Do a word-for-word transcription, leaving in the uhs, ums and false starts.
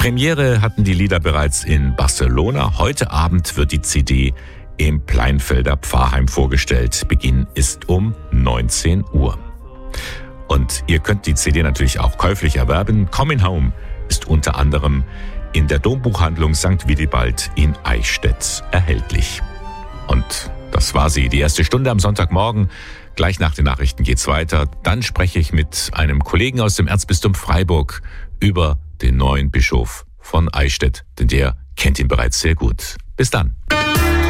Premiere hatten die Lieder bereits in Barcelona. Heute Abend wird die C D im Pleinfelder Pfarrheim vorgestellt. Beginn ist um neunzehn Uhr. Und ihr könnt die C D natürlich auch käuflich erwerben. Coming Home ist unter anderem in der Dombuchhandlung Sankt Willibald in Eichstätt erhältlich. Und das war sie, die erste Stunde am Sonntagmorgen. Gleich nach den Nachrichten geht's weiter. Dann spreche ich mit einem Kollegen aus dem Erzbistum Freiburg über den neuen Bischof von Eichstätt, denn der kennt ihn bereits sehr gut. Bis dann.